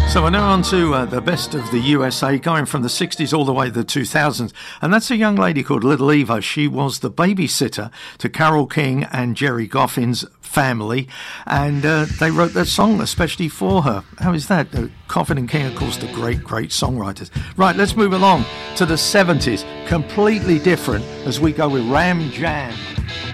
So we're now on to the best of the USA, going from the 60s all the way to the 2000s. And that's a young lady called Little Eva. She was the babysitter to Carole King and Gerry Goffin's family. And they wrote that song especially for her. How is that? Coffin and King, of course, the great, great songwriters. Right, let's move along to the 70s. Completely different as we go with Ram Jam.